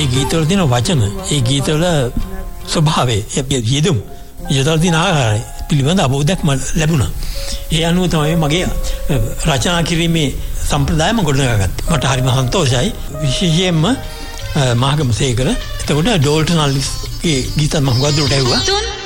ඒ ගීතවල තියෙන වචන, ඒ ගීතවල ස්වභාවය, යෙදුම් යොදලා තියෙන ආකාරය පිළිබඳ අවබෝධයක් ලැබුණා. ඒ අනුව තමයි මගේ රචනා කිරීමේ සම්ප්‍රදායම ගොඩනගාගත්තේ. මට හරිම සන්තෝෂයි. විශේෂයෙන්ම මහගම සේකර. එතකොට ඩෝල්ටන් අල්විස්ගේ ගීත මම ගොඩට ඇහුවා.